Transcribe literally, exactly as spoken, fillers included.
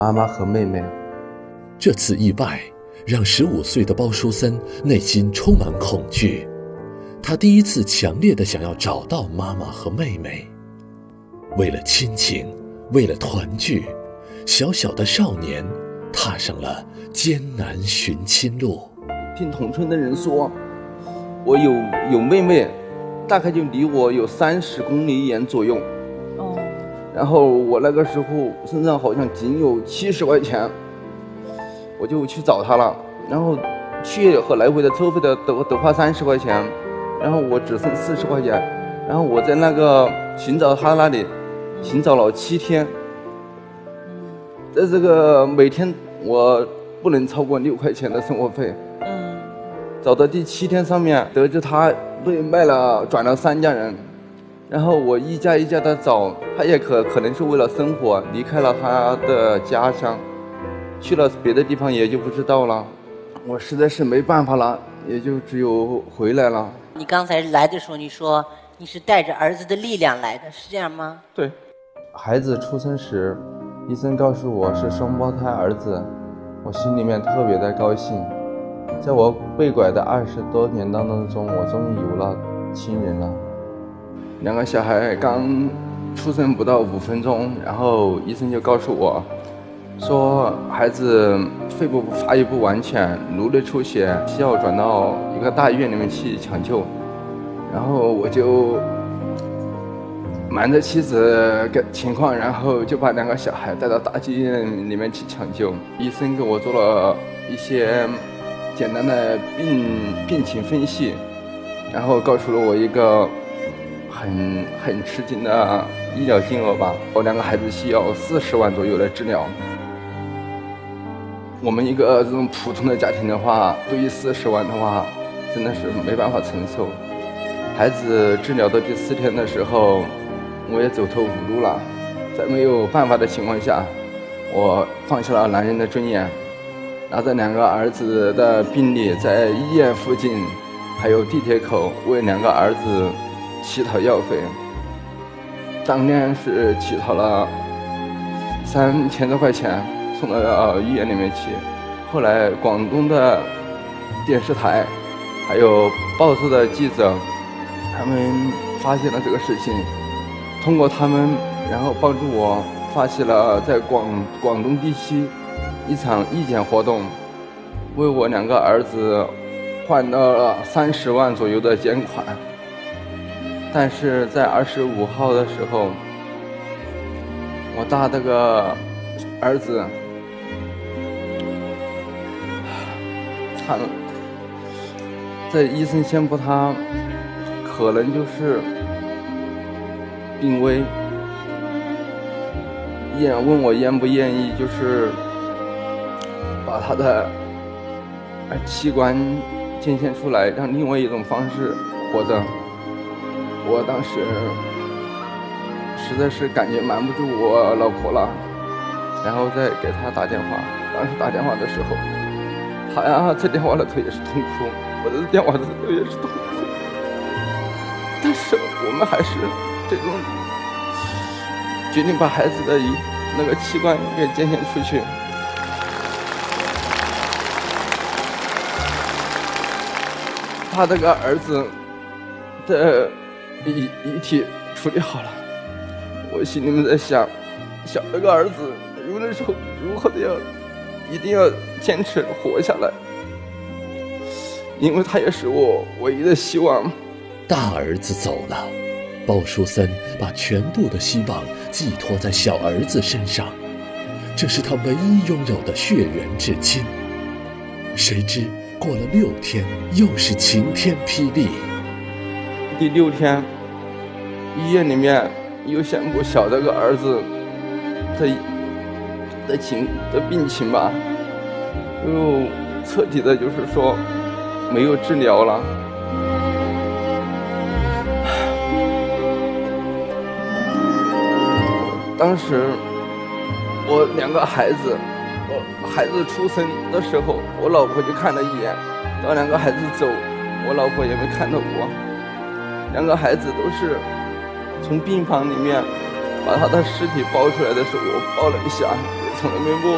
妈妈和妹妹。 这次意外让十五岁的包书森内心充满恐惧，他第一次强烈地想要找到妈妈和妹妹。为了亲情，为了团聚，小小的少年踏上了艰难寻亲路。 听同村的人说，我有有妹妹，大概就离我有三十公里远左右。 哦。 然后我那个时候身上好像仅有七十块钱，我就去找她了。然后去和来回的车费的都都花三十块钱，然后我只剩四十块钱。然后我在那个寻找她那里寻找了七天，在这个每天我不能超过六块钱的生活费。 嗯。 找到第七天上面，得知他被卖了，转了三家人。然后我一家一家的找，他也可可能是为了生活，离开了他的家乡，去了别的地方也就不知道了。我实在是没办法了，也就只有回来了。 你刚才来的时候，你说你是带着儿子的力量来的，是这样吗？ 对。孩子出生时，医生告诉我是双胞胎儿子，我心里面特别的高兴。在我被拐的二十多年当中，我终于有了亲人了。两个小孩刚出生不到五分钟，然后医生就告诉我，说孩子肺部发育不完全，颅内出血，需要转到一个大医院里面去抢救。然后我就瞒着妻子的情况，然后就把两个小孩带到大医院里面去抢救。医生给我做了一些简单的病病情分析，然后告诉了我一个很很吃惊的医疗金额吧。我两个孩子需要四十万左右的治疗。我们一个这种普通的家庭的话，对于四十万的话，真的是没办法承受。孩子治疗到第四天的时候，我也走投无路了，在没有办法的情况下，我放下了男人的尊严，拿着两个儿子的病历，在医院附近还有地铁口为两个儿子乞讨药费。当天是乞讨了三千多块钱，送到医院里面去。后来广东的电视台还有报社的记者，他们发现了这个事情，通过他们然后帮助我发起了在广广东地区一场义剪活动，为我两个儿子换到了三十万左右的捐款。但是在二十五号的时候，我大这个儿子惨了，在医生宣布他可能就是病危，医院问我愿不愿意就是把他的器官捐献出来，让另外一种方式活着。我当时实在是感觉瞒不住我老婆了，然后再给她打电话。当时打电话的时候，她呀在电话里头也是痛哭，我在电话里头也是痛哭。但是我们还是最终决定把孩子的一那个器官给捐献出去。他这个儿子的遗遗体处理好了，我心里面在想，小这个儿子如那时候如何的要一定要坚持活下来，因为他也是我唯一的希望。 大儿子走了，包书森把全部的希望寄托在小儿子身上，这是他唯一拥有的血缘至亲。谁知过了六天，又是晴天霹雳。 第六天，医院里面又宣布小这个儿子的的情的病情吧，又彻底的就是说没有治疗了。当时我两个孩子，我孩子出生的时候，我老婆就看了一眼，到两个孩子走，我老婆也没看到我。两个孩子都是从病房里面把他的尸体抱出来的时候，我抱了一下，也从来没摸